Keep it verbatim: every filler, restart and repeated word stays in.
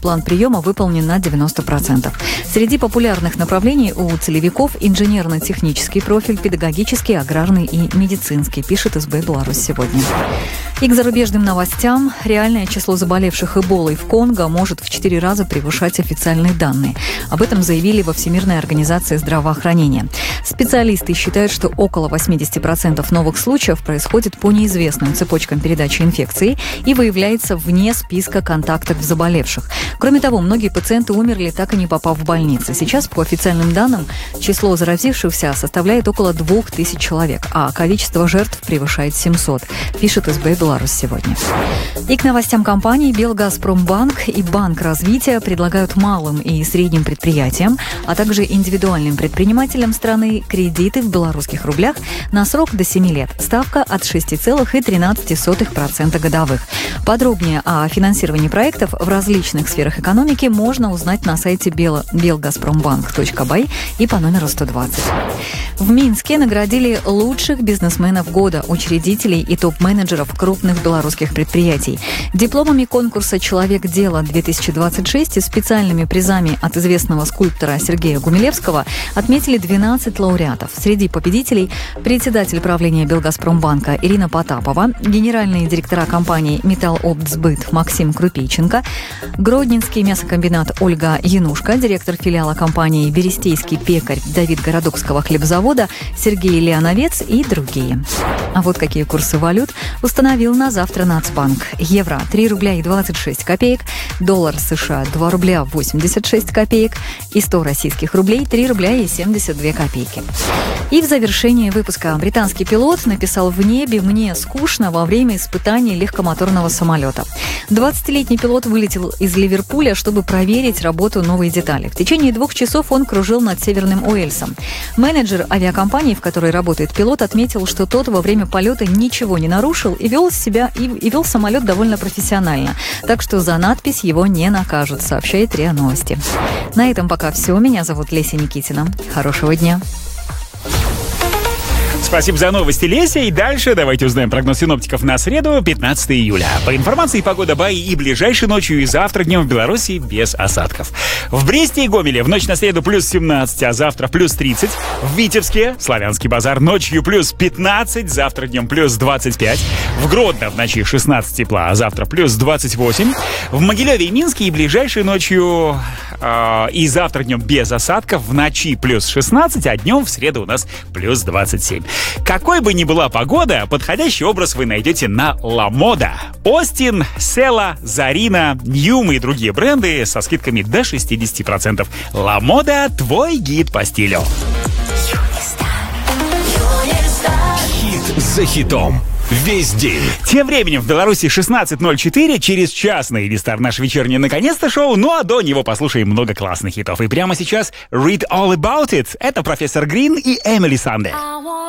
план приема выполнен на девяносто процентов. Среди популярных направлений у целевиков инженерно-технический профиль, педагогический, аграрный и медицинский, пишет СБ «Беларусь сегодня». И к зарубежным новостям. Реальное число заболевших Эболой в Конго может в четыре раза превышать официальные данные. Об этом заявили во Всемирной организации здравоохранения. Специалисты считают, что около восемьдесят процентов новых случаев происходит по неизвестным цепочкам передачи инфекции и выявляется вне списка контактов заболевших. Кроме того, многие пациенты умерли, так и не попав в больницу. Сейчас, по официальным данным, число заразившихся составляет около двух тысяч человек, а количество жертв превышает семьсот, пишет СБ «Беларусь сегодня». И к новостям компаний. Белгазпромбанк и Банк развития предлагают малым и средним предприятиям, а также индивидуальным предпринимателям страны кредиты в белорусских рублях на срок до семи лет. Ставка от шесть целых тринадцать сотых процента годовых. Подробнее о финансировании проектов в различных сферах экономики можно узнать на сайте белгазпромбанк точка бай и по номеру сто двадцать. В Минске наградили лучших бизнесменов года, учредителей и топ-менеджеров крупных белорусских предприятий. Дипломами конкурса «Человек дела-две тысячи двадцать шесть» и специальными призами от известного скульптора Сергея Гумилевского отметили двенадцать лауреатов. Среди победителей председатель правления Белгазпромбанка Ирина Потапова, генеральные директора компании «Металлоптсбыт» Максим Крупиченко, Гродненский мясокомбинат Ольга Янушка, директор филиала компании «Берестейский пекарь» Давид Городокского хлебзавода Сергей Леоновец и другие. А вот какие курсы валют установил на завтра Нацбанк. Евро – три рубля и двадцать шесть копеек, доллар США – два рубля восемьдесят шесть копеек и сто российских рублей – три рубля и семьдесят две копейки. И в завершении выпуска британский пилот написал в небе «Мне скучно» во время испытаний легкомоторного самолета. двадцатилетний пилот вылетел из Ливерпуля, чтобы проверить работу новой детали. В течение двух часов он кружил над Северным Уэльсом. Менеджер авиакомпании, в которой работает пилот, отметил, что тот во время полета ничего не нарушил и вел себя и, и вел самолет довольно профессионально. Так что за надпись его не накажут, сообщает РИА Новости. На этом пока все. Меня зовут Леся Никитина. Хорошего дня. Спасибо за новости, Леся. И дальше давайте узнаем прогноз синоптиков на среду, пятнадцатое июля. По информации, погода Баи и ближайшей ночью, и завтра днем в Беларуси без осадков. В Бресте и Гомеле в ночь на среду плюс семнадцать, а завтра плюс тридцать. В Витебске, Славянский базар, ночью плюс пятнадцать, завтра днем плюс двадцать пять. В Гродно в ночи шестнадцать тепла, а завтра плюс двадцать восемь. В Могилеве и Минске и ближайшей ночью э, и завтра днем без осадков. В ночи плюс шестнадцать, а днем в среду у нас плюс двадцать семь. Какой бы ни была погода, подходящий образ вы найдете на Ламода. Остин, Села, Зарина, Ньюм и другие бренды со скидками до шестьдесят процентов. Ламода – твой гид по стилю. Хит за хитом. Весь день. Тем временем в Беларуси шестнадцать ноль четыре. Через час на Элистар наше вечернее наконец-то шоу. Ну а до него послушаем много классных хитов. И прямо сейчас Read All About It. Это профессор Грин и Эмили Санде.